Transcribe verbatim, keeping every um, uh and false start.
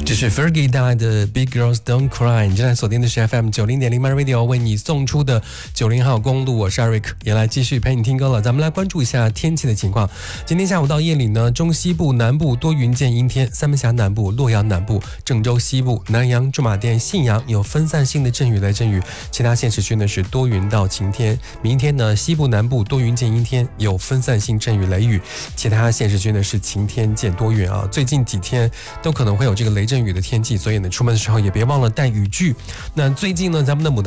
这是 Fergie 带来的 Big Girls Don't Cry， 你正在锁定的是 F M 九十点零 My Radio 为你送出的九零号公路，我是 Eric， 也来继续陪你听歌了。咱们来关注一下天气的情况。今天下午到夜里呢，中西部南部多云见阴天，三门峡南部、洛阳南部、郑州西部、南阳、驻马店、信阳有分散性的阵雨雷阵雨，其他县市区呢是多云到晴天。明天呢，西部南部多云见阴天，有分散性阵雨雷雨，其他县市区呢是晴天见多云啊。最近几天都可能会有这个雷阵雨的天气，所以呢，出门的时候也别忘了带雨具。那最近呢，咱们的牡丹